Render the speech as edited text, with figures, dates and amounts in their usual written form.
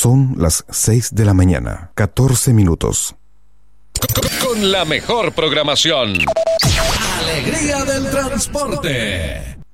Son las 6 de la mañana, 14 minutos. Con la mejor programación. Alegría del transporte.